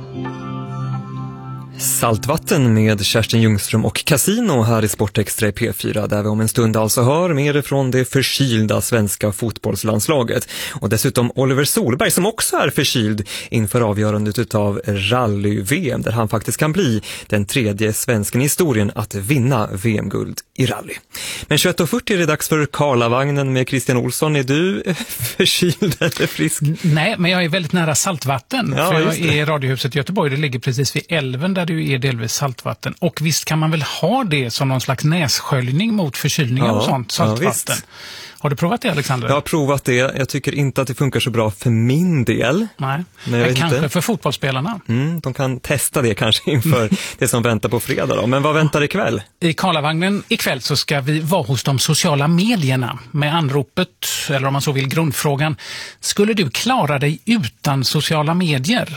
Saltvatten med Kerstin Ljungström och Casino här i Sportextra i P4, där vi om en stund alltså hör mer från det förkylda svenska fotbollslandslaget. Och dessutom Oliver Solberg som också är förkyld inför avgörandet utav rally-VM, där han faktiskt kan bli den tredje svensken i historien att vinna VM-guld i rally. Men 21.40 är det dags för Karlavagnen med Christian Olsson. Är du förkyld eller frisk? Nej, men jag är väldigt nära saltvatten. Ja, för jag är i Radiohuset i Göteborg. Det ligger precis vid älven där det är delvis saltvatten. Och visst kan man väl ha det som någon slags nässköljning mot förkylningar och sånt, saltvatten. Ja, har du provat det, Alexander? Jag har provat det. Jag tycker inte att det funkar så bra för min del. Nej, men kanske inte. För fotbollsspelarna. De kan testa det kanske inför det som väntar på fredag då. Men vad väntar ikväll? I Karlavagnen ikväll så ska vi vara hos de sociala medierna med anropet, eller om man så vill grundfrågan: skulle du klara dig utan sociala medier?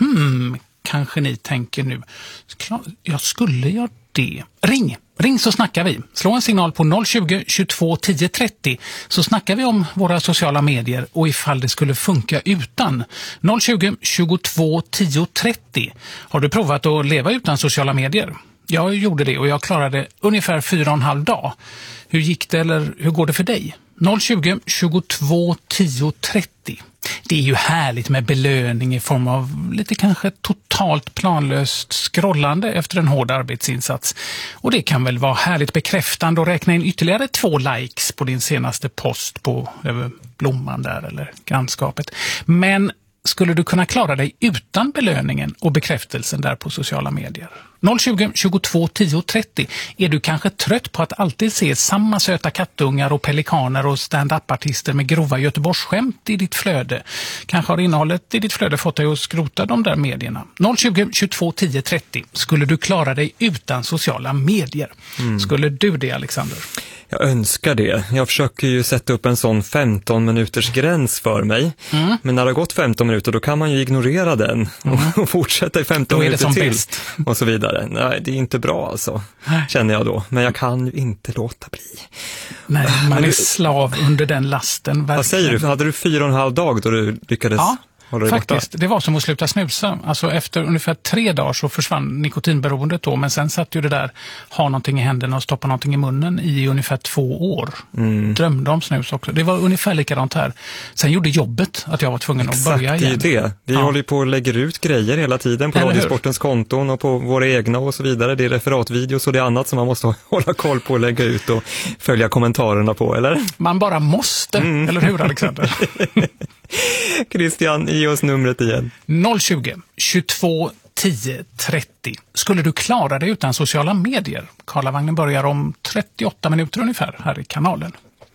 Kanske ni tänker nu. Jag skulle göra det. Ring så snackar vi. Slå en signal på 020 22 10 30 så snackar vi om våra sociala medier och ifall det skulle funka utan. 020 22 10 30. Har du provat att leva utan sociala medier? Jag gjorde det och jag klarade ungefär 4,5 dag. Hur gick det, eller hur går det för dig? 020 22 10 30. Det är ju härligt med belöning i form av lite kanske totalt planlöst scrollande efter en hård arbetsinsats. Och det kan väl vara härligt bekräftande att räkna in ytterligare 2 likes på din senaste post på över blomman där eller grannskapet. Men skulle du kunna klara dig utan belöningen och bekräftelsen där på sociala medier? 020 22 10 30. Är du kanske trött på att alltid se samma söta kattungar och pelikaner och stand-up-artister med grova Göteborgsskämt i ditt flöde? Kanske har innehållet i ditt flöde fått dig att skrota de där medierna. 020 22 10 30. Skulle du klara dig utan sociala medier? Skulle du det, Alexander? Jag önskar det. Jag försöker ju sätta upp en sån 15 minuters gräns för mig. Men när det har gått 15 minuter då kan man ju ignorera den och fortsätta i 15 minuter till. Bäst. Och så vidare. Nej, det är inte bra alltså, känner jag då. Men jag kan ju inte låta bli. Nej, man är slav under den lasten. Verkligen. Vad säger du? Hade du 4,5 dag då du lyckades... Ja. Faktiskt, det var som att sluta snusa. Alltså efter ungefär 3 dagar så försvann nikotinberoendet då. Men sen satt ju det där, ha någonting i händerna och stoppa någonting i munnen i ungefär 2 år. Drömde om snus också. Det var ungefär likadant här. Sen gjorde jobbet att jag var tvungen att börja igen. Det är ju det. Vi håller ju på och lägger ut grejer hela tiden på Radiosportens konton och på våra egna och så vidare. Det är referatvideos och det är annat som man måste hålla koll på och lägga ut och följa kommentarerna på, eller? Man bara måste, eller hur, Alexander? Christian, ge oss numret igen. 020 22 10 30. Skulle du klara dig utan sociala medier? Karlavagnen börjar om 38 minuter ungefär här i kanalen.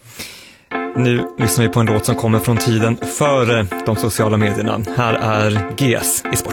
Nu lyssnar vi på en låt som kommer från tiden före de sociala medierna. Här är GS i Sport.